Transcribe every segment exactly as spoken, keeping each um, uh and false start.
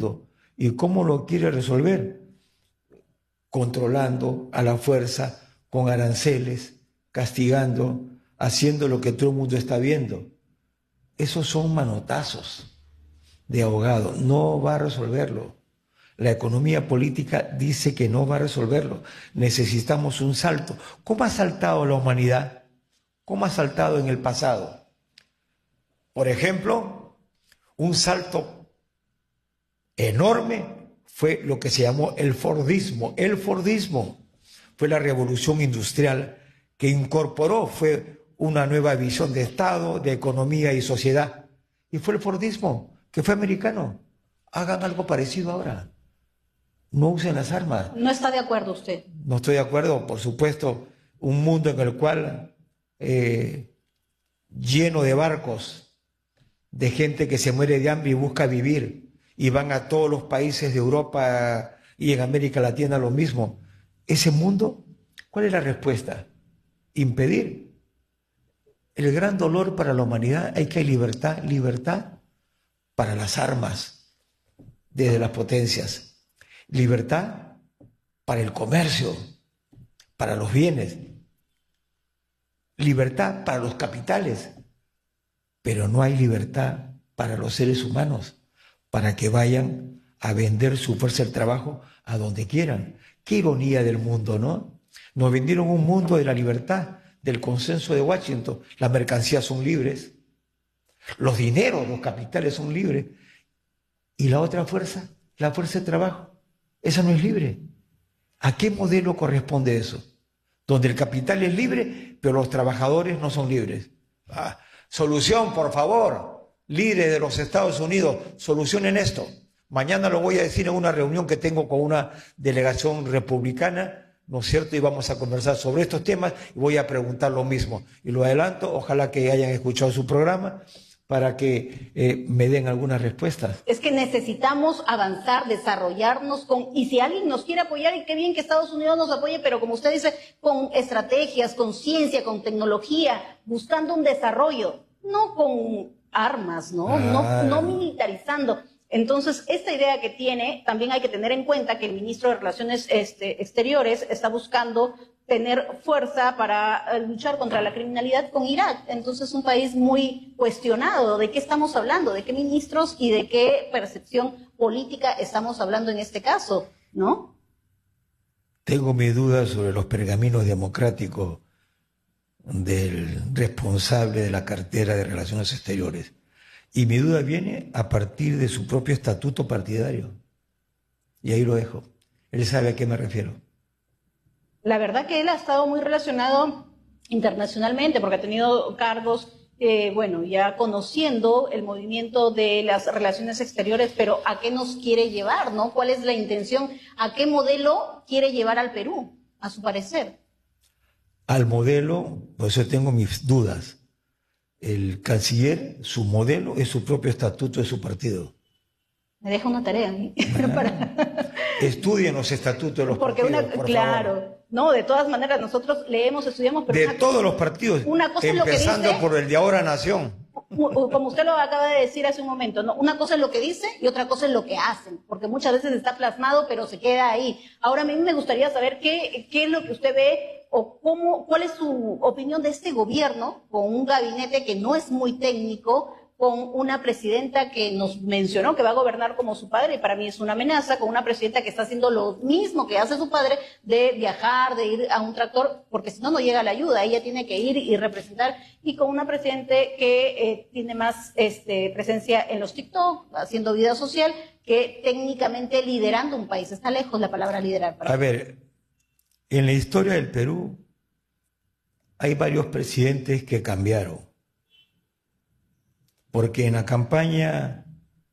mundo. ¿Y cómo lo quiere resolver? Controlando a la fuerza, con aranceles, castigando, haciendo lo que todo el mundo está viendo. Esos son manotazos de ahogado. No va a resolverlo. La economía política dice que no va a resolverlo. Necesitamos un salto. ¿Cómo ha saltado la humanidad? ¿Cómo ha saltado en el pasado? Por ejemplo, un salto enorme fue lo que se llamó el Fordismo. El Fordismo fue la revolución industrial que incorporó, fue una nueva visión de Estado, de economía y sociedad. Y fue el Fordismo, que fue americano. Hagan algo parecido ahora. No usen las armas. ¿No está de acuerdo usted? No estoy de acuerdo, por supuesto. Un mundo en el cual eh, lleno de barcos, de gente que se muere de hambre y busca vivir, y van a todos los países de Europa y en América Latina lo mismo. Ese mundo, ¿cuál es la respuesta? Impedir. El gran dolor para la humanidad, hay que hay libertad, libertad para las armas, desde las potencias. Libertad para el comercio, para los bienes. Libertad para los capitales. Pero no hay libertad para los seres humanos, para que vayan a vender su fuerza del trabajo a donde quieran. Qué ironía del mundo, ¿no? Nos vendieron un mundo de la libertad, del consenso de Washington. Las mercancías son libres, los dineros, los capitales son libres. ¿Y la otra fuerza? La fuerza de trabajo. Esa no es libre. ¿A qué modelo corresponde eso? Donde el capital es libre, pero los trabajadores no son libres. Ah, solución, por favor, líderes de los Estados Unidos, solucionen esto. Mañana lo voy a decir en una reunión que tengo con una delegación republicana, ¿no es cierto? Y vamos a conversar sobre estos temas y voy a preguntar lo mismo. Y lo adelanto, ojalá que hayan escuchado su programa para que eh, me den algunas respuestas. Es que necesitamos avanzar, desarrollarnos con, y si alguien nos quiere apoyar, y qué bien que Estados Unidos nos apoye, pero como usted dice, con estrategias, con ciencia, con tecnología, buscando un desarrollo, no con armas, ¿no? Ah. No, no militarizando. Entonces, esta idea que tiene, también hay que tener en cuenta que el ministro de Relaciones este, Exteriores está buscando tener fuerza para uh, luchar contra la criminalidad con Irak. Entonces, un país muy cuestionado. ¿De qué estamos hablando? ¿De qué ministros y de qué percepción política estamos hablando en este caso? ¿No? Tengo mis dudas sobre los pergaminos democráticos del responsable de la cartera de Relaciones Exteriores. Y mi duda viene a partir de su propio estatuto partidario. Y ahí lo dejo. Él sabe a qué me refiero. La verdad que él ha estado muy relacionado internacionalmente porque ha tenido cargos, eh, bueno, ya conociendo el movimiento de las relaciones exteriores, pero ¿a qué nos quiere llevar, no? ¿Cuál es la intención? ¿A qué modelo quiere llevar al Perú, a su parecer? Al modelo, por eso tengo mis dudas. El canciller, su modelo es su propio estatuto de su partido. Me deja una tarea. Para... Estudien los estatutos de los Porque partidos, una, por claro, favor. No, de todas maneras, nosotros leemos, estudiamos... Pero de una, todos los partidos, una cosa empezando es lo que dice, por el de Ahora Nación. Como usted lo acaba de decir hace un momento, ¿no? Una cosa es lo que dice y otra cosa es lo que hacen, porque muchas veces está plasmado, pero se queda ahí. Ahora a mí me gustaría saber qué, qué es lo que usted ve o cómo, cuál es su opinión de este gobierno con un gabinete que no es muy técnico, con una presidenta que nos mencionó que va a gobernar como su padre, y para mí es una amenaza, con una presidenta que está haciendo lo mismo que hace su padre, de viajar, de ir a un tractor, porque si no, no llega la ayuda, ella tiene que ir y representar, y con una presidente que eh, tiene más este, presencia en los TikTok, haciendo vida social, que técnicamente liderando un país. Está lejos la palabra liderar. Para a ver, en la historia del Perú hay varios presidentes que cambiaron. Porque en la campaña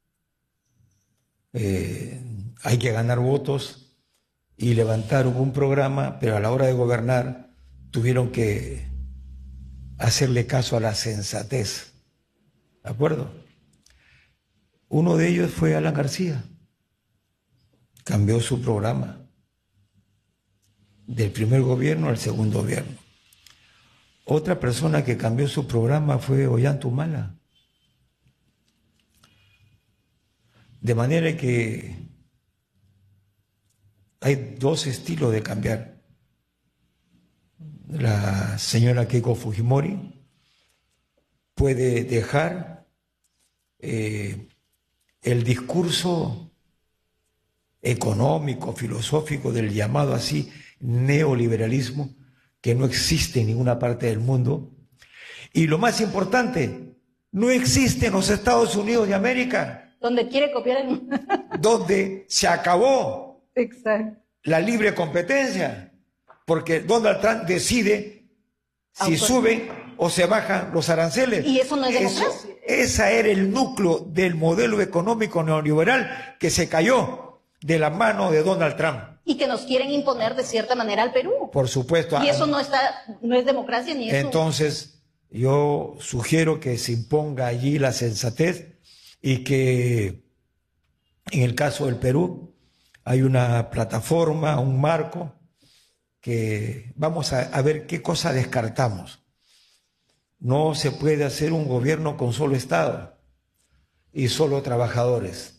eh, hay que ganar votos y levantaron un programa, pero a la hora de gobernar tuvieron que hacerle caso a la sensatez. ¿De acuerdo? Uno de ellos fue Alan García. Cambió su programa del primer gobierno al segundo gobierno. Otra persona que cambió su programa fue Ollanta Humala. De manera que hay dos estilos de cambiar. La señora Keiko Fujimori puede dejar eh, el discurso económico, filosófico del llamado así neoliberalismo, que no existe en ninguna parte del mundo. Y lo más importante, no existe en los Estados Unidos de América. Donde quiere copiar el... donde se acabó Exacto. la libre competencia, porque Donald Trump decide si Autor. suben o se bajan los aranceles. Y eso no es Eso, democracia. ese era el núcleo del modelo económico neoliberal que se cayó de la mano de Donald Trump. Y que nos quieren imponer de cierta manera al Perú. Por supuesto. Y eso no está, no es democracia ni eso. Entonces, yo sugiero que se imponga allí la sensatez y que en el caso del Perú hay una plataforma, un marco, que vamos a, a ver qué cosa descartamos. No se puede hacer un gobierno con solo Estado y solo trabajadores.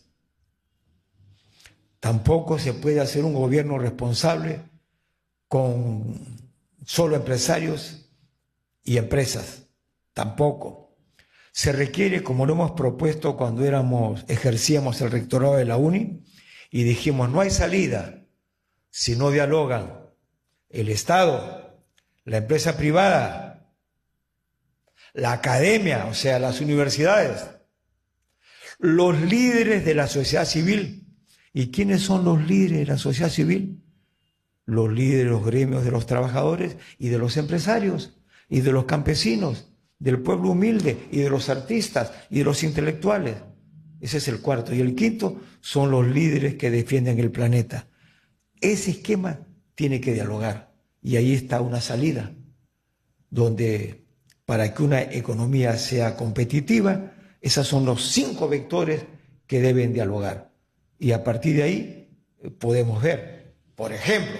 Tampoco se puede hacer un gobierno responsable con solo empresarios y empresas. Tampoco. Se requiere, como lo hemos propuesto cuando éramos, ejercíamos el rectorado de la UNI, y dijimos, no hay salida si no dialogan el Estado, la empresa privada, la academia, o sea, las universidades, los líderes de la sociedad civil. ¿Y quiénes son los líderes de la sociedad civil? Los líderes de los gremios de los trabajadores y de los empresarios y de los campesinos, del pueblo humilde y de los artistas y de los intelectuales. Ese es el cuarto. Y el quinto son los líderes que defienden el planeta. Ese esquema tiene que dialogar. Y ahí está una salida, donde para que una economía sea competitiva, esos son los cinco vectores que deben dialogar. Y a partir de ahí podemos ver, por ejemplo,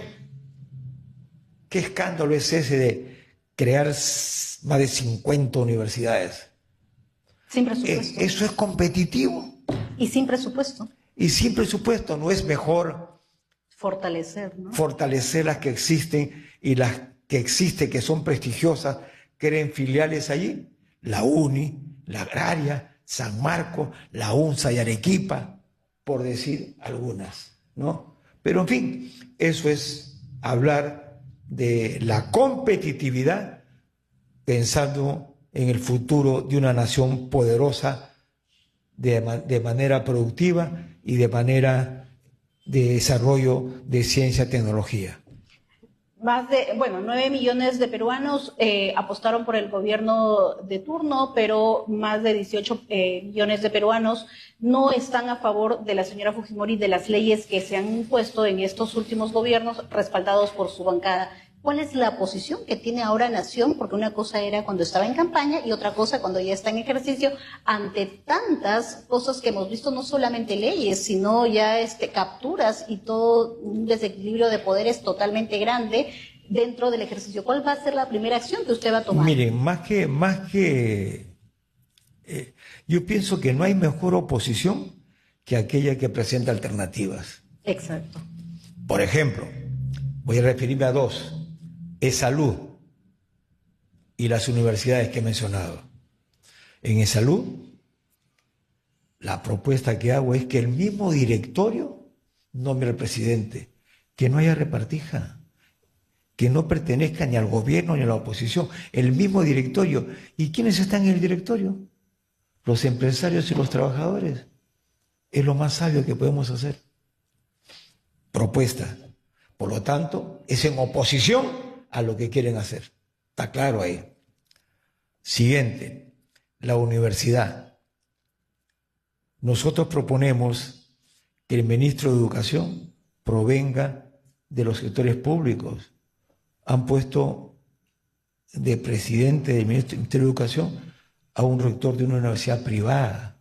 ¿qué escándalo es ese de crear más de cincuenta universidades? Sin presupuesto. ¿Eso es competitivo? Y sin presupuesto. Y sin presupuesto, ¿no es mejor fortalecer, ¿no? fortalecer las que existen y las que existen, que son prestigiosas, creen filiales allí? La UNI, la Agraria, San Marcos, la UNSA y Arequipa, por decir algunas, ¿no? Pero en fin, eso es hablar de la competitividad pensando en el futuro de una nación poderosa de, de manera productiva y de manera de desarrollo de ciencia y tecnología. Más de, bueno, nueve millones de peruanos eh, apostaron por el gobierno de turno, pero más de dieciocho eh, millones de peruanos no están a favor de la señora Fujimori, de las leyes que se han impuesto en estos últimos gobiernos respaldados por su bancada. ¿Cuál es la posición que tiene ahora Nación? Porque una cosa era cuando estaba en campaña y otra cosa cuando ya está en ejercicio, ante tantas cosas que hemos visto, no solamente leyes, sino ya este, capturas y todo un desequilibrio de poderes totalmente grande dentro del ejercicio. ¿Cuál va a ser la primera acción que usted va a tomar? Miren, más que, más que eh, yo pienso que no hay mejor oposición que aquella que presenta alternativas. Exacto. Por ejemplo, voy a referirme a dos. Es salud y las universidades que he mencionado. En salud, la propuesta que hago es que el mismo directorio nombre al presidente, que no haya repartija, que no pertenezca ni al gobierno ni a la oposición, el mismo directorio. ¿Y quiénes están en el directorio? Los empresarios y los trabajadores. Es lo más sabio que podemos hacer. Propuesta. Por lo tanto, es en oposición a lo que quieren hacer. Está claro ahí. Siguiente, la universidad. Nosotros proponemos que el ministro de Educación provenga de los sectores públicos. Han puesto de presidente del Ministerio de Educación a un rector de una universidad privada,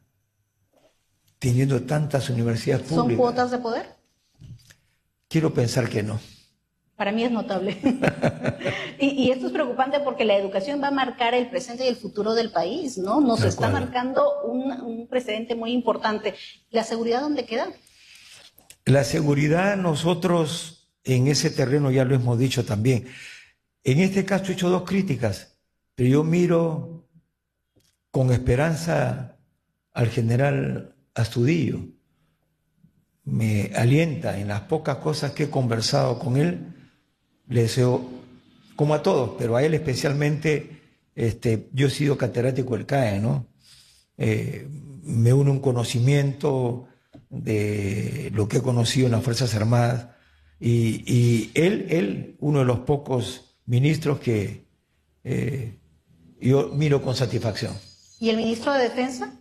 teniendo tantas universidades públicas. ¿Son cuotas de poder? Quiero pensar que no. Para mí es notable. y, y esto es preocupante porque la educación va a marcar el presente y el futuro del país, ¿no? Nos De está acuerdo. marcando un, un precedente muy importante. ¿La seguridad dónde queda? La seguridad, nosotros en ese terreno ya lo hemos dicho también. En este caso he hecho dos críticas, pero yo miro con esperanza al general Astudillo. Me alienta en las pocas cosas que he conversado con él. Le deseo, como a todos, pero a él especialmente, este, yo he sido catedrático del C A E, ¿no? Eh, me une un conocimiento de lo que he conocido en las Fuerzas Armadas y, y él, él, uno de los pocos ministros que eh, yo miro con satisfacción. ¿Y el ministro de Defensa?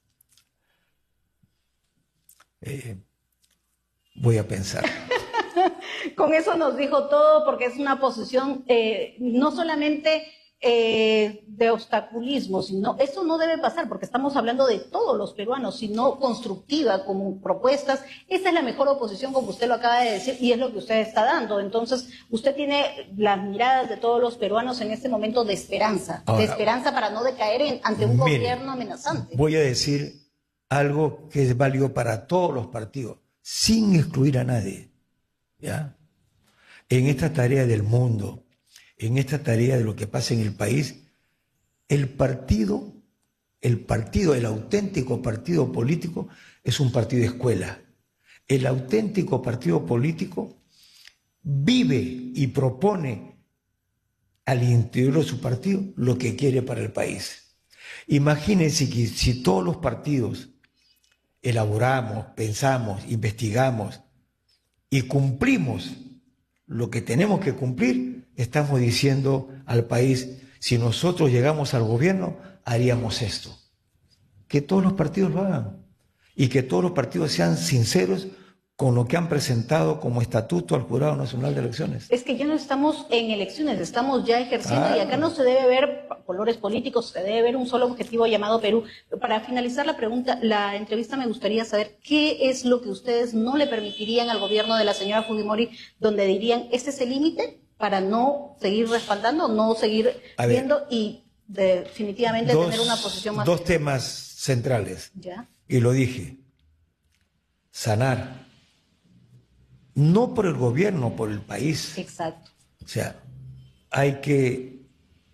Eh, voy a pensar. Con eso nos dijo todo, porque es una posición eh, no solamente eh, de obstaculismo, sino eso no debe pasar, porque estamos hablando de todos los peruanos, sino constructiva, como propuestas. Esa es la mejor oposición, como usted lo acaba de decir, y es lo que usted está dando. Entonces, usted tiene las miradas de todos los peruanos en este momento de esperanza, Ahora, de esperanza para no decaer en, ante un mire, gobierno amenazante. Voy a decir algo que es válido para todos los partidos, sin excluir a nadie. ¿Ya? En esta tarea del mundo, en esta tarea de lo que pasa en el país, el partido, el partido, el auténtico partido político es un partido de escuela. El auténtico partido político vive y propone al interior de su partido lo que quiere para el país. Imagínense que si todos los partidos elaboramos, pensamos, investigamos y cumplimos lo que tenemos que cumplir, estamos diciendo al país, si nosotros llegamos al gobierno, haríamos esto. Que todos los partidos lo hagan y que todos los partidos sean sinceros con lo que han presentado como estatuto al Jurado Nacional de Elecciones. Es que ya no estamos en elecciones, estamos ya ejerciendo Ah. y acá no se debe ver colores políticos, se debe ver un solo objetivo llamado Perú. Para finalizar la pregunta, la entrevista, me gustaría saber qué es lo que ustedes no le permitirían al gobierno de la señora Fujimori, donde dirían, este es el límite para no seguir respaldando, no seguir A ver, viendo y definitivamente dos, tener una posición más. Dos temas centrales, ¿Ya? y lo dije, sanar. No por el gobierno, por el país. Exacto. O sea, hay que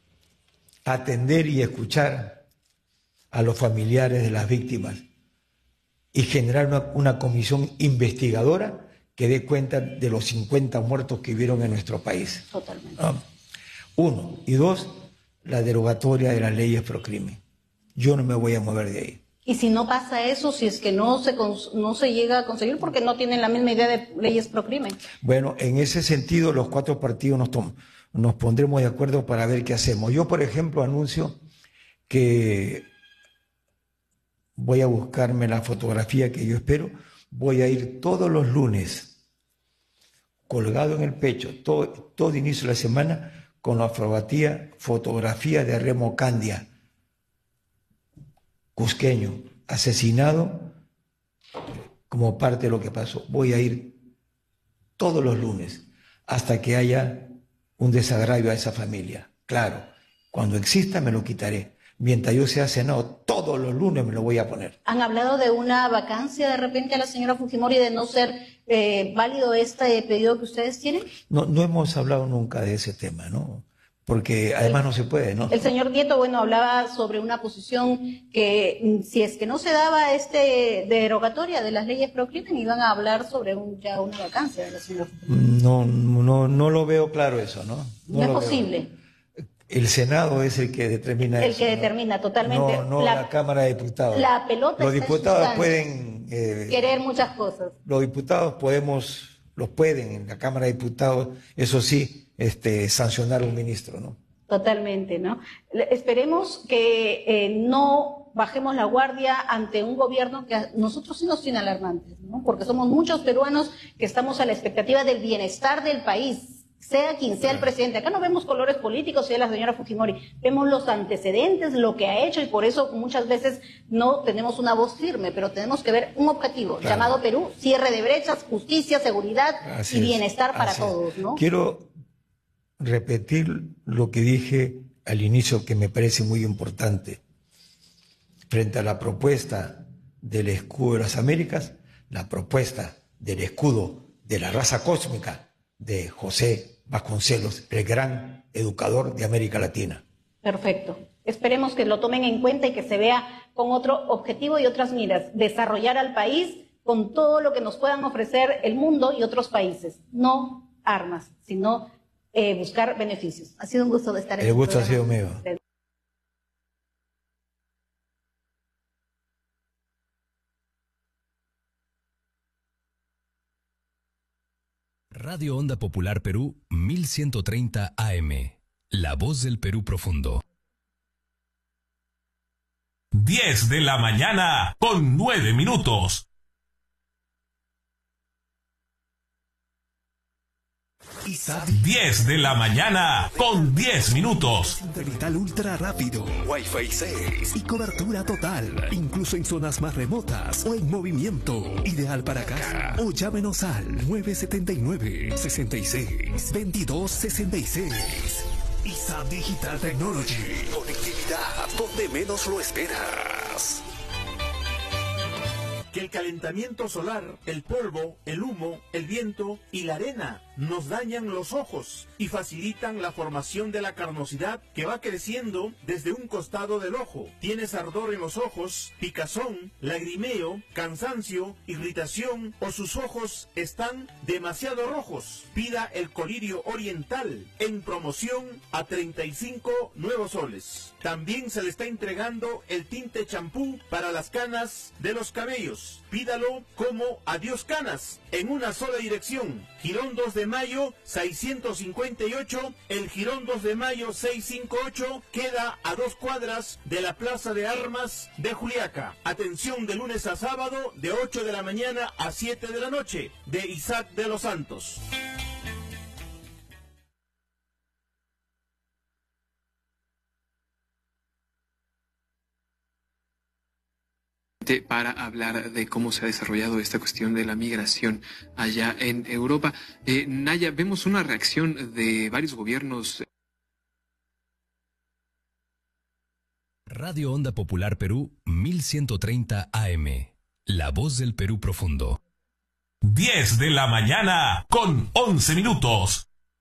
atender y escuchar a los familiares de las víctimas y generar una, una comisión investigadora que dé cuenta de los cincuenta muertos que hubieron en nuestro país. Totalmente. ¿No? Uno. Y dos, la derogatoria de las leyes pro crimen. Yo no me voy a mover de ahí. Y si no pasa eso, si es que no se cons- no se llega a conseguir, porque no tienen la misma idea de leyes pro crimen. Bueno, en ese sentido, los cuatro partidos nos, tom- nos pondremos de acuerdo para ver qué hacemos. Yo, por ejemplo, anuncio que voy a buscarme la fotografía que yo espero, voy a ir todos los lunes, colgado en el pecho, todo, todo inicio de la semana, con la fotografía, fotografía de Remo Candia, cusqueño, asesinado como parte de lo que pasó. Voy a ir todos los lunes hasta que haya un desagravio a esa familia. Claro, cuando exista me lo quitaré. Mientras yo sea senado, todos los lunes me lo voy a poner. ¿Han hablado de una vacancia de repente a la señora Fujimori de no ser eh, válido este pedido que ustedes tienen? No, no hemos hablado nunca de ese tema, ¿no? Porque además no se puede, ¿no? El señor Nieto, bueno, hablaba sobre una posición que mm, si es que no se daba este derogatoria de las leyes pro crimen, iban a hablar sobre un, ya una vacancia de la señora Fujimori. No, no, no lo veo claro eso, ¿no? No, es lo veo. posible. El Senado es el que determina El eso. que ¿no? determina totalmente. No, no la, la Cámara de Diputados. La pelota Los está en diputados sus manos. pueden... eh, Querer muchas cosas. Los diputados podemos, los pueden, en la Cámara de Diputados, eso sí, este, sancionar a un ministro, ¿no? Totalmente, ¿no? Le- Esperemos que eh, no bajemos la guardia ante un gobierno que a nosotros sí nos tiene alarmantes, ¿no? Porque somos muchos peruanos que estamos a la expectativa del bienestar del país, sea quien sea el presidente. Acá no vemos colores políticos, de la señora Fujimori, vemos los antecedentes, lo que ha hecho, y por eso muchas veces no tenemos una voz firme, pero tenemos que ver un objetivo, claro, llamado Perú, cierre de brechas, justicia, seguridad Así y bienestar es. para Así todos, ¿no? Quiero repetir lo que dije al inicio, que me parece muy importante. Frente a la propuesta del escudo de las Américas, la propuesta del escudo de la raza cósmica de José Vasconcelos, el gran educador de América Latina. Perfecto. Esperemos que lo tomen en cuenta y que se vea con otro objetivo y otras miras, desarrollar al país con todo lo que nos puedan ofrecer el mundo y otros países, no armas, sino eh, buscar beneficios. Ha sido un gusto de estar en El gusto ha sido mío. Radio Onda Popular Perú mil ciento treinta A M. La voz del Perú profundo. diez de la mañana con nueve minutos. diez de la mañana con diez minutos. Satelital ultra rápido, Wi-Fi seis y cobertura total, incluso en zonas más remotas o en movimiento. Ideal para casa. O llámenos al nueve siete nueve, seis seis, veintidós sesenta y seis. I S A Digital Technology. Conectividad donde menos lo esperas. Que el calentamiento solar, el polvo, el humo, el viento y la arena nos dañan los ojos y facilitan la formación de la carnosidad que va creciendo desde un costado del ojo. Tienes ardor en los ojos, picazón, lagrimeo, cansancio, irritación o sus ojos están demasiado rojos. Pida el colirio oriental en promoción a treinta y cinco nuevos soles. También se le está entregando el tinte champú para las canas de los cabellos. Pídalo como Adiós Canas en una sola dirección. Girón dos de mayo seiscientos cincuenta y ocho. El Girón dos de mayo seiscientos cincuenta y ocho queda a dos cuadras de la Plaza de Armas de Juliaca. Atención de lunes a sábado de ocho de la mañana a siete de la noche. De Isaac de los Santos. Para hablar de cómo se ha desarrollado esta cuestión de la migración allá en Europa. Eh, Naya, vemos una reacción de varios gobiernos. Radio Onda Popular Perú mil ciento treinta A M. La voz del Perú profundo. diez de la mañana con once minutos.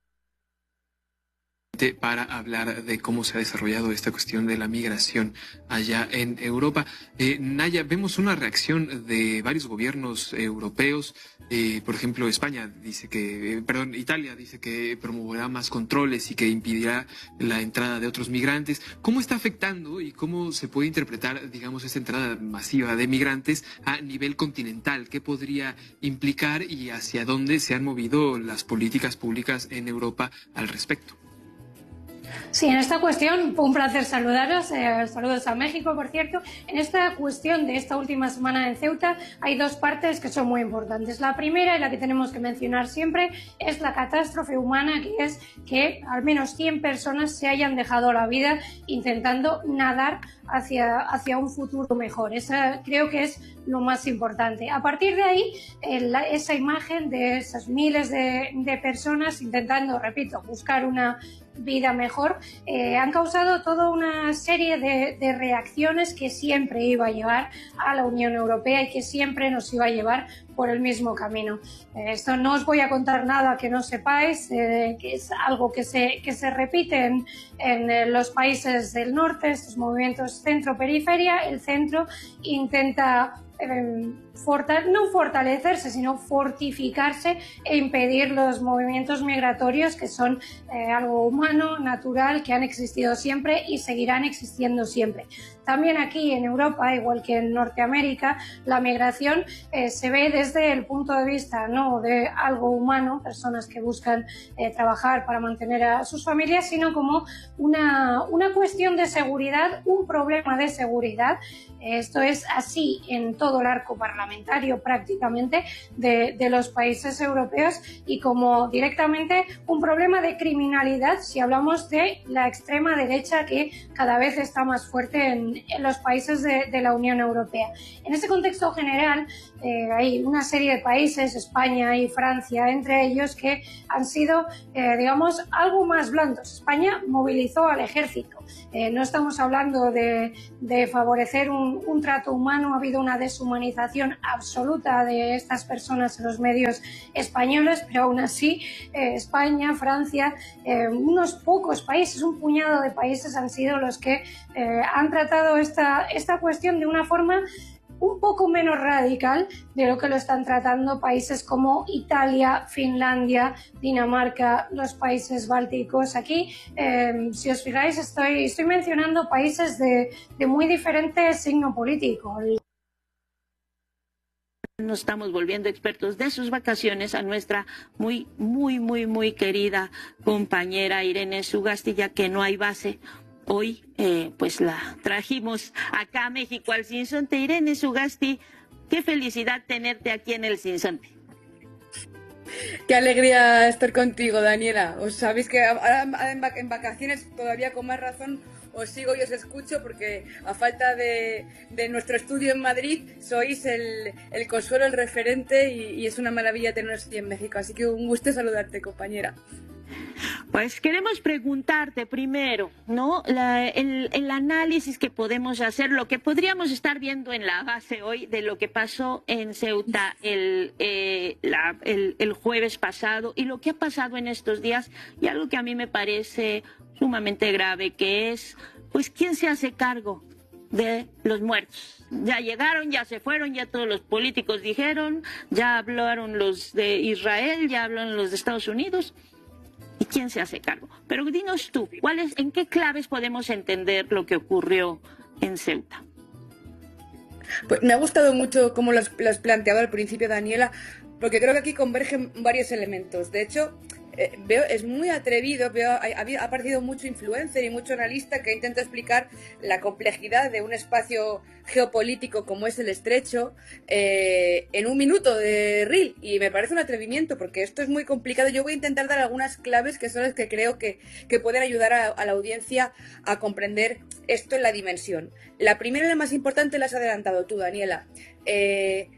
Para hablar de cómo se ha desarrollado esta cuestión de la migración allá en Europa. Eh, Naya, vemos una reacción de varios gobiernos europeos. Eh, por ejemplo, España dice que, eh, perdón, Italia dice que promoverá más controles y que impedirá la entrada de otros migrantes. ¿Cómo está afectando y cómo se puede interpretar, digamos, esta entrada masiva de migrantes a nivel continental? ¿Qué podría implicar y hacia dónde se han movido las políticas públicas en Europa al respecto? Sí, en esta cuestión, un placer saludaros, eh, saludos a México, por cierto. En esta cuestión de esta última semana en Ceuta hay dos partes que son muy importantes. La primera, y la que tenemos que mencionar siempre, es la catástrofe humana, que es que al menos cien personas se hayan dejado la vida intentando nadar hacia, hacia un futuro mejor. Esa creo que es lo más importante. A partir de ahí, eh, la, esa imagen de esas miles de, de personas intentando, repito, buscar una vida mejor, eh, han causado toda una serie de, de reacciones que siempre iba a llevar a la Unión Europea y que siempre nos iba a llevar por el mismo camino. Eh, esto no os voy a contar nada que no sepáis, eh, que es algo que se, que se repite en, en los países del norte, estos movimientos centro-periferia. El centro intenta Eh, fortale- no fortalecerse, sino fortificarse e impedir los movimientos migratorios, que son eh, algo humano, natural, que han existido siempre y seguirán existiendo siempre. También aquí en Europa, igual que en Norteamérica, la migración eh, se ve desde el punto de vista no de algo humano, personas que buscan eh, trabajar para mantener a sus familias, sino como una, una cuestión de seguridad, un problema de seguridad. Esto es así en todo el arco parlamentario. parlamentario prácticamente de, de los países europeos y como directamente un problema de criminalidad si hablamos de la extrema derecha que cada vez está más fuerte en, en los países de, de la Unión Europea. En ese contexto general eh, hay una serie de países, España y Francia entre ellos, que han sido, eh, digamos, algo más blandos. España movilizó al ejército. Eh, no estamos hablando de, de favorecer un, un trato humano, ha habido una deshumanización absoluta de estas personas en los medios españoles, pero aún así eh, España, Francia, eh, unos pocos países, un puñado de países han sido los que eh, han tratado esta, esta cuestión de una forma un poco menos radical de lo que lo están tratando países como Italia, Finlandia, Dinamarca, los países bálticos. Aquí, eh, si os fijáis, estoy, estoy mencionando países de, de muy diferente signo político. Nos estamos volviendo expertos de sus vacaciones a nuestra muy, muy, muy, muy querida compañera Irene Sugasti, ya que no hay base. Hoy, eh, pues la trajimos acá a México al Sinsonte. Irene Sugasti, qué felicidad tenerte aquí en el Sinsonte. Qué alegría estar contigo, Daniela. Os sabéis que ahora en vacaciones todavía con más razón os sigo y os escucho porque a falta de, de nuestro estudio en Madrid sois el, el consuelo, el referente y, y es una maravilla teneros aquí en México. Así que un gusto saludarte, compañera. Pues queremos preguntarte primero, ¿no? La, el, el análisis que podemos hacer, lo que podríamos estar viendo en la base hoy de lo que pasó en Ceuta el, eh, la, el, el jueves pasado y lo que ha pasado en estos días y algo que a mí me parece sumamente grave, que es, pues, ¿quién se hace cargo de los muertos? Ya llegaron, ya se fueron, ya todos los políticos dijeron, ya hablaron los de Israel, ya hablaron los de Estados Unidos. ¿Y quién se hace cargo? Pero dinos tú, ¿cuáles, ¿en qué claves podemos entender lo que ocurrió en Ceuta? Pues me ha gustado mucho cómo lo has, lo has planteado al principio, Daniela, porque creo que aquí convergen varios elementos. De hecho, eh, veo es muy atrevido, veo ha, ha aparecido mucho influencer y mucho analista que intenta explicar la complejidad de un espacio geopolítico como es el Estrecho eh, en un minuto de reel, y me parece un atrevimiento porque esto es muy complicado. Yo voy a intentar dar algunas claves que son las que creo que, que pueden ayudar a, a la audiencia a comprender esto en la dimensión. La primera y la más importante la has adelantado tú, Daniela. Eh,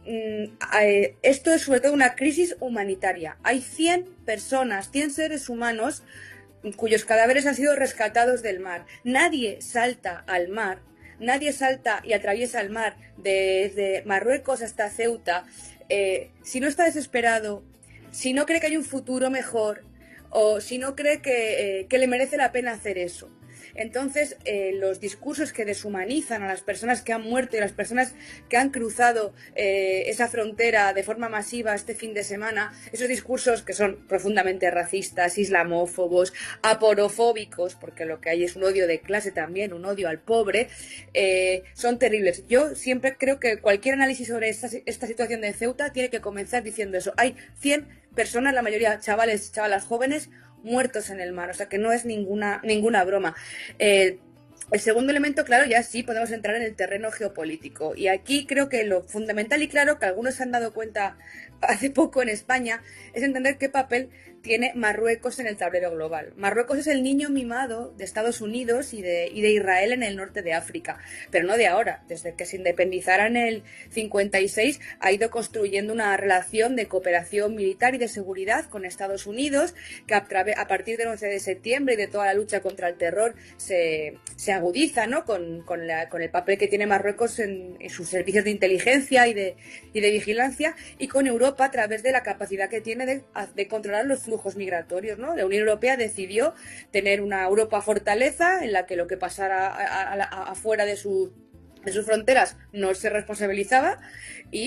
Esto es sobre todo una crisis humanitaria. Hay cien personas, cien seres humanos cuyos cadáveres han sido rescatados del mar. Nadie salta al mar, nadie salta y atraviesa el mar desde Marruecos hasta Ceuta eh, si no está desesperado, si no cree que hay un futuro mejor o si no cree que, eh, que le merece la pena hacer eso. Entonces, eh, los discursos que deshumanizan a las personas que han muerto y a las personas que han cruzado eh, esa frontera de forma masiva este fin de semana, esos discursos que son profundamente racistas, islamófobos, aporofóbicos, porque lo que hay es un odio de clase también, un odio al pobre, eh, son terribles. Yo siempre creo que cualquier análisis sobre esta, esta situación de Ceuta tiene que comenzar diciendo eso. Hay cien personas, la mayoría chavales, chavalas jóvenes, muertos en el mar, o sea que no es ninguna ninguna broma. Eh, el segundo elemento, claro, ya sí podemos entrar en el terreno geopolítico, y aquí creo que lo fundamental y claro que algunos se han dado cuenta hace poco en España es entender qué papel tiene Marruecos en el tablero global. Marruecos es el niño mimado de Estados Unidos y de, y de Israel en el norte de África, pero no de ahora. Desde que se independizara en el cincuenta y seis ha ido construyendo una relación de cooperación militar y de seguridad con Estados Unidos que a, a partir del once de septiembre y de toda la lucha contra el terror se, se agudiza, ¿no? con, con, la, con el papel que tiene Marruecos en, en sus servicios de inteligencia y de, y de vigilancia, y con Europa a través de la capacidad que tiene de, de controlar los flujos migratorios, ¿no? La Unión Europea decidió tener una Europa fortaleza en la que lo que pasara a, a, a, afuera de, su, de sus fronteras no se responsabilizaba, y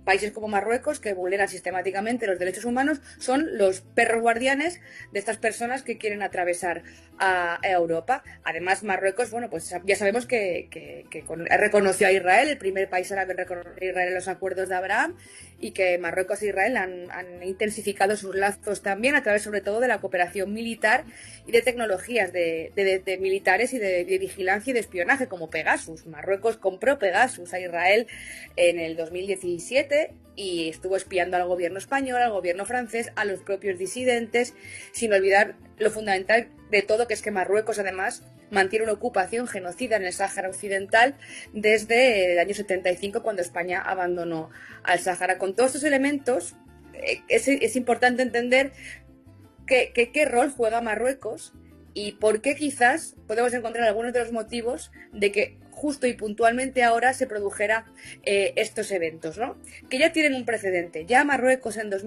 países como Marruecos, que vulneran sistemáticamente los derechos humanos, son los perros guardianes de estas personas que quieren atravesar a, a Europa. Además, Marruecos, bueno, pues ya sabemos que, que, que con, reconoció a Israel, el primer país árabe en reconocer a Israel en los acuerdos de Abraham, y que Marruecos e Israel han, han intensificado sus lazos también a través, sobre todo, de la cooperación militar y de tecnologías de, de, de, de militares y de, de vigilancia y de espionaje, como Pegasus. Marruecos compró Pegasus a Israel en el dos mil diecisiete y estuvo espiando al gobierno español, al gobierno francés, a los propios disidentes, sin olvidar lo fundamental de todo, que es que Marruecos, además, mantiene una ocupación genocida en el Sáhara Occidental desde el año setenta y cinco, cuando España abandonó al Sáhara. Con todos estos elementos, es, es importante entender que, que, qué rol juega Marruecos y por qué quizás podemos encontrar algunos de los motivos de que justo y puntualmente ahora se produjera eh, estos eventos, ¿no? Que ya tienen un precedente. Ya Marruecos en dos mil